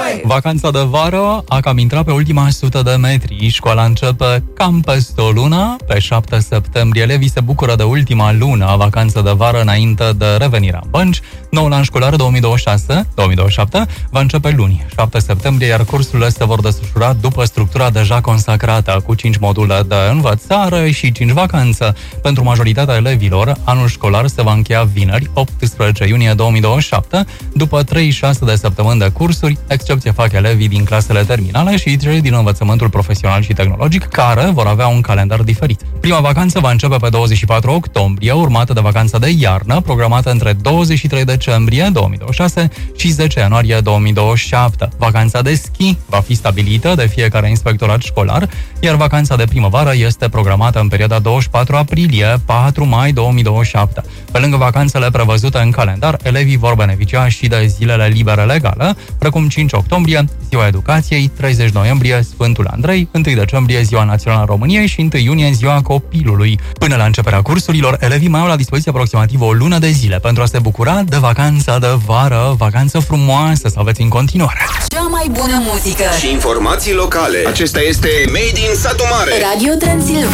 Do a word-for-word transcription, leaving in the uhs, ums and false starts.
Vacanța de vară a cam intrat pe ultima sută de metri. Școala începe cam peste o lună. Pe șapte septembrie elevii se bucură de ultima lună a vacanță de vară înainte de revenirea în bănci. Noul an școlar două mii douăzeci și șase două mii douăzeci și șapte va începe luni, șapte septembrie, iar cursurile se vor desfășura după structura deja consacrată, cu cinci module de învățare și cinci vacanță. Pentru majoritatea elevilor, anul școlar se va încheia vineri, optsprezece iunie două mii douăzeci și șapte, după treizeci și șase de săptămâni de cursuri. Excepție fac elevii din clasele terminale și cei din învățământul profesional și tehnologic, care vor avea un calendar diferit. Prima vacanță va începe pe douăzeci și patru octombrie, urmată de vacanța de iarnă, programată între douăzeci și trei decembrie două mii douăzeci și șase și zece ianuarie două mii douăzeci și șapte. Vacanța de schi va fi stabilită de fiecare inspectorat școlar, iar vacanța de primăvară este programată în perioada douăzeci și patru aprilie - patru mai două mii douăzeci și șapte. Pe lângă vacanțele prevăzute în calendar, elevii vor beneficia și de zilele libere legale, precum cinci octombrie, Ziua Educației, treizeci noiembrie, Sfântul Andrei, întâi decembrie, Ziua Națională a României și întâi iunie, Ziua Copilului. Până la începerea cursurilor, elevii mai au la dispoziție aproximativ o lună de zile pentru a se bucura de vacanța de vară, vacanță frumoasă să aveți în continuare. Cea mai bună muzică și informații locale. Acesta este Made in Satu Mare. Radio Transilvania.